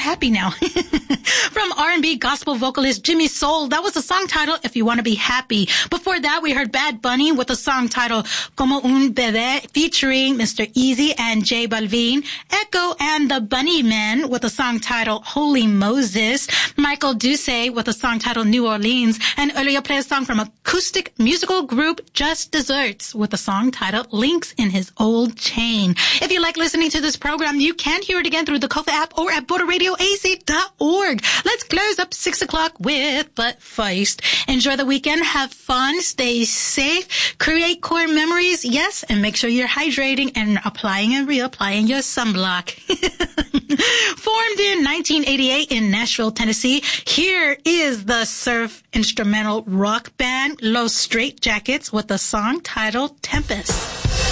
happy now. From R&B gospel vocalist Jimmy Soul, that was the song title, If You Want to Be Happy. Before that, we heard Bad Bunny with the song title, Como Un Bebé, featuring Mr. Easy and J Balvin. Echo and the Bunnymen with the song title, Holy Moses. Michael Duce with the song title, New Orleans. And earlier played a song from acoustic musical group Just Desserts with the song titled, Links in His Old Chain. If you like listening to this program, you can hear it again through the Kofa app or at borderradioaz.org. Let's close up 6 o'clock with But Feist. Enjoy the weekend. Have fun. Stay safe. Create core memories. Yes. And make sure you're hydrating and applying and reapplying your sunblock. Formed in 1988 in Nashville, Tennessee, here is the surf instrumental rock band Los Straight Jackets with the song titled Tempest.